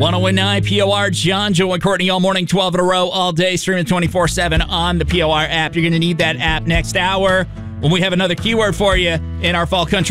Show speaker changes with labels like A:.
A: 1019 POR, John, Joe, and Courtney all morning, 12 in a row, all day, streaming 24/7 on the POR app. You're going to need that app next hour when we have another keyword for you in our Fall Country